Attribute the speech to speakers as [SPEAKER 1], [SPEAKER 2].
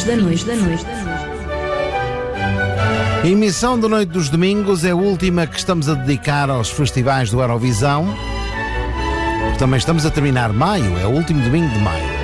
[SPEAKER 1] A emissão da Noite dos Domingos é a última que estamos a dedicar aos festivais do Eurovisão. Também estamos a terminar maio, é o último domingo de maio.